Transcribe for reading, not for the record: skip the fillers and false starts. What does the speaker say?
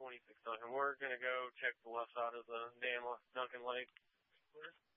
26 Duncan. We're going to go check the left side of the dam off Duncan Lake.